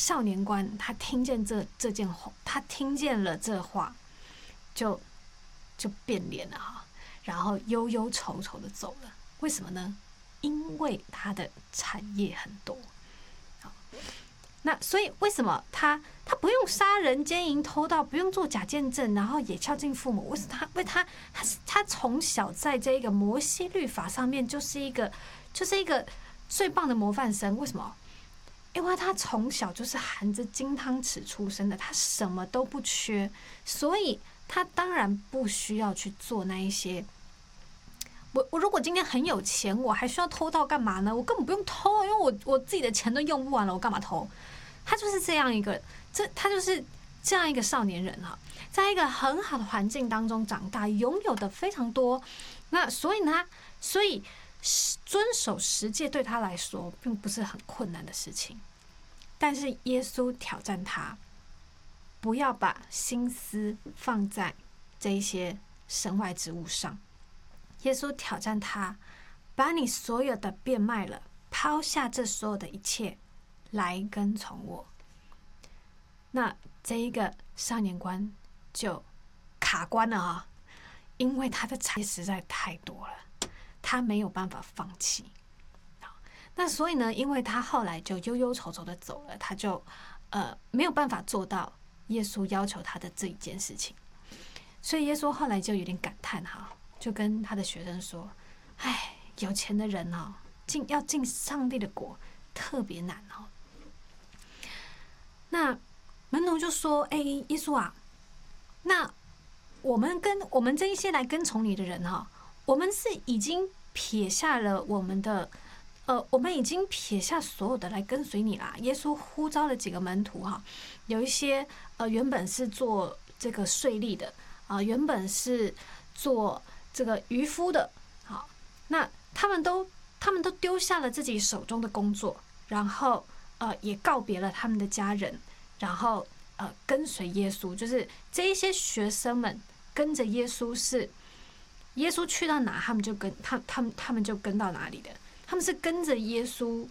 少年官他听见这件话，他听见了这话，就变脸了哈，然后忧忧愁愁的走了。为什么呢？因为他的产业很多。那所以为什么他不用杀人、奸淫、偷盗，不用做假见证，然后也孝敬父母？为什么他从小在这个摩西律法上面就是一个最棒的模范生？为什么？因为他从小就是含着金汤匙出生的，他什么都不缺，所以他当然不需要去做那一些。我如果今天很有钱，我还需要偷盗干嘛呢？我根本不用偷，因为我自己的钱都用不完了，我干嘛偷？他就是这样一个，他就是这样一个少年人哈，在一个很好的环境当中长大，拥有的非常多。那所以遵守十诫对他来说并不是很困难的事情。但是耶稣挑战他，不要把心思放在这些身外之物上。耶稣挑战他，把你所有的变卖了，抛下这所有的一切，来跟从我。那这一个少年官就卡关了啊，因为他的产业实在太多了，他没有办法放弃。那所以呢，因为他后来就忧忧愁愁的走了，他就没有办法做到耶稣要求他的这一件事情。所以耶稣后来就有点感叹哈，就跟他的学生说：“哎，有钱的人哦，要进上帝的国特别难哦。”那门徒就说：“哎，耶稣啊，那我们这一些来跟从你的人哈，我们是已经撇下了我们已经撇下所有的来跟随你啦。”耶稣呼召了几个门徒哈，有一些原本是做这个税吏的原本是做这个渔夫的，好，那他们都丢下了自己手中的工作，然后也告别了他们的家人，然后跟随耶稣。就是这一些学生们跟着耶稣，是耶稣去到哪，他们就跟到哪里的。他们是跟着耶稣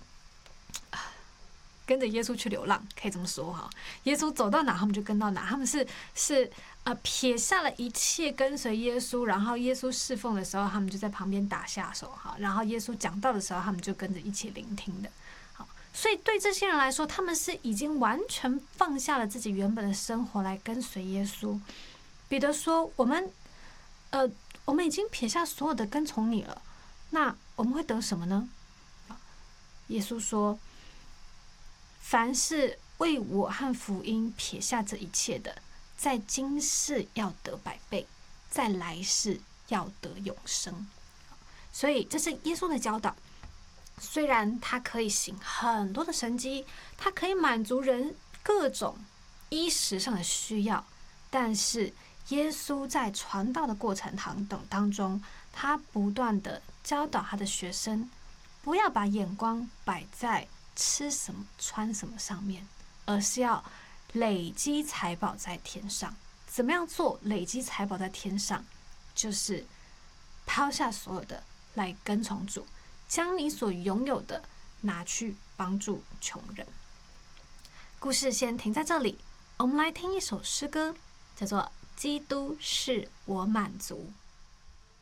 去流浪，可以这么说哈。耶稣走到哪，他们就跟到哪。他们是撇下了一切跟随耶稣，然后耶稣侍奉的时候，他们就在旁边打下手哈。然后耶稣讲道的时候，他们就跟着一起聆听的。好，所以对这些人来说，他们是已经完全放下了自己原本的生活来跟随耶稣。彼得说：“我们已经撇下所有的跟从你了，那我们会得什么呢？”耶稣说：“凡是为我和福音撇下这一切的，在今世要得100倍，在来世要得永生。”所以这是耶稣的教导。虽然他可以行很多的神迹，他可以满足人各种衣食上的需要，但是耶稣在传道的过程当中，他不断的教导他的学生，不要把眼光摆在吃什么穿什么上面，而是要累积财宝在天上。怎么样做累积财宝在天上？就是抛下所有的来跟从主，将你所拥有的拿去帮助穷人。故事先停在这里，我们来听一首诗歌，叫做《基督是我满足》。